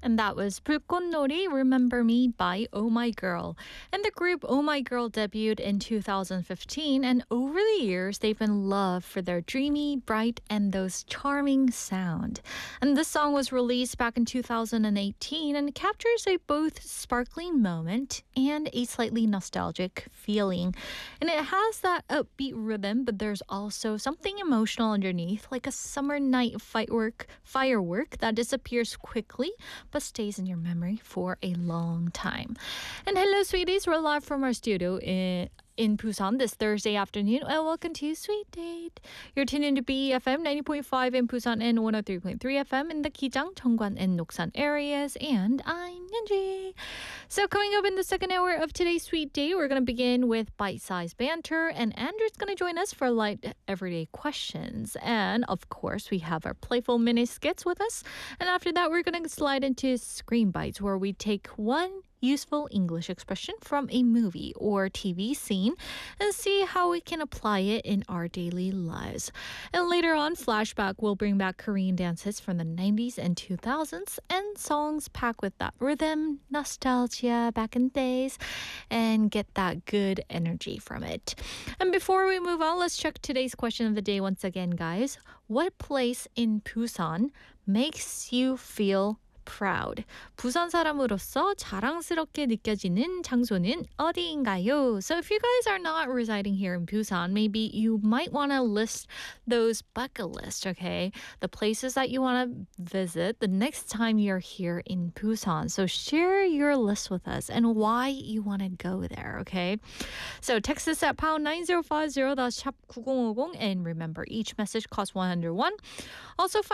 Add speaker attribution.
Speaker 1: And that was 불꽃놀이 Remember Me by Oh My Girl. And the group Oh My Girl debuted in 2015, and over the years, they've been loved for their dreamy, bright, and those charming sound. And this song was released back in 2018 and captures a both sparkling moment and a slightly nostalgic feeling. And it has that upbeat rhythm, but there's also something emotional underneath, like a summer night firework that disappears quickly but stays in your memory for a long time. And hello, sweeties. We're live from our studio in Busan this Thursday afternoon. And welcome to Sweet Date. You're tuned into BFM 90.5 in Busan and 103.3 FM in the Kijang, Cheongwan, and Noksan areas. And I'm Yeonji. So coming up in the second hour of today's Sweet Date, we're going to begin with bite-sized banter. And Andrew's going to join us for light everyday questions. And of course, we have our playful mini skits with us. And after that, we're going to slide into Screen Bites, where we take one useful English expression from a movie or TV scene and see how we can apply it in our daily lives. And later on, Flashback will bring back Korean dances from the 90s and 2000s and songs packed with that rhythm, nostalgia back in days, and get that good energy from it. And before we move on, let's check today's question of the day once again, guys. What place in Busan makes you feel proud? 부산 사람으로서 자랑스럽게 느껴지는 장소는 어디인가요? So if you guys are not residing here in Busan, maybe you might want to list those bucket lists, okay? The places that you want to visit the next time you're here in Busan. So share your list with us and why you want to go there, okay? So text us at pound 9050, that's 샵 9050, and remember, each message costs 101. Also,